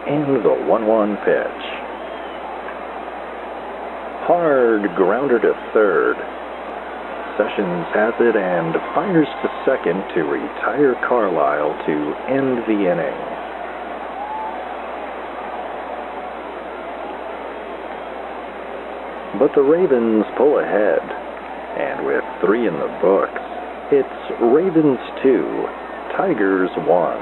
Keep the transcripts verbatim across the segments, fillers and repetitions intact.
And the one one pitch. Hard grounder to third. Sessions has it and fires to second to retire Carlisle to end the inning. But the Ravens pull ahead, and with three in the books, it's Ravens two, Tigers one.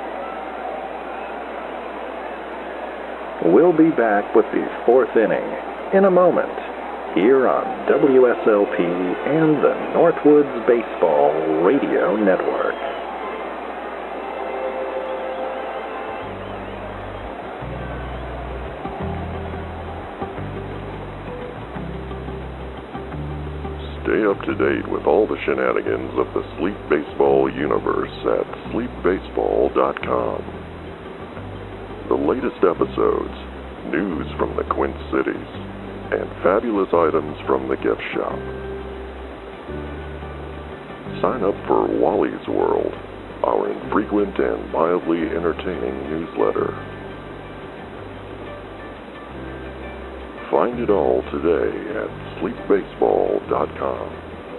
We'll be back with the fourth inning in a moment, here on W S L P and the Northwoods Baseball Radio Network. Stay up to date with all the shenanigans of the Sleep Baseball universe at sleep baseball dot com. The latest episodes, news from the Quint Cities, and fabulous items from the gift shop. Sign up for Wally's World, our infrequent and mildly entertaining newsletter. Find it all today at sleep baseball dot com.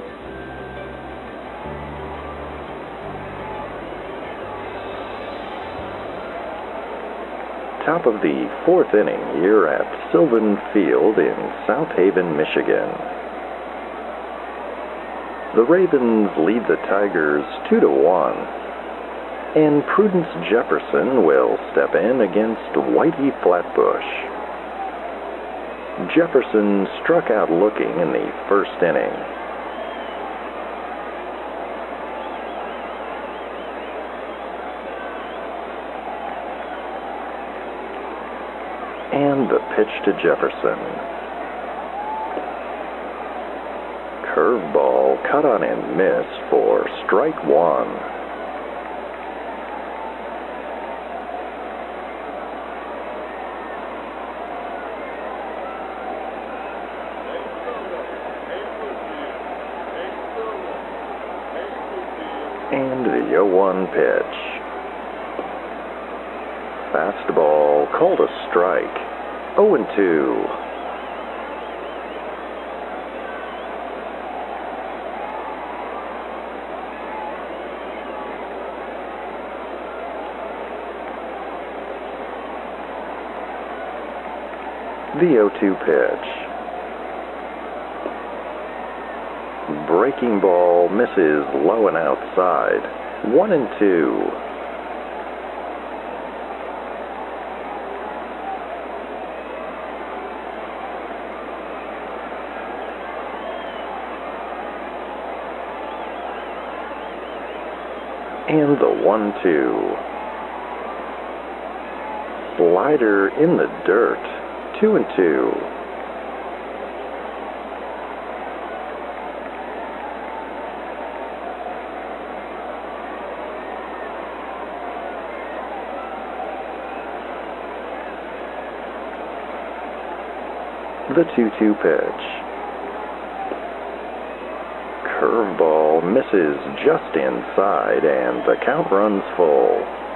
Top of the fourth inning here at Sylvan Field in South Haven, Michigan. The Ravens lead the Tigers two to one, and Prudence Jefferson will step in against Whitey Flatbush. Jefferson struck out looking in the first inning. And the pitch to Jefferson. Curveball cut on and missed for strike one. And the oh one pitch. Fastball called a strike. oh and two. The oh two pitch. Breaking ball misses low and outside. One and two. And the one two. Slider in the dirt. Two and two. The two two pitch. Curveball misses just inside, and the count runs full.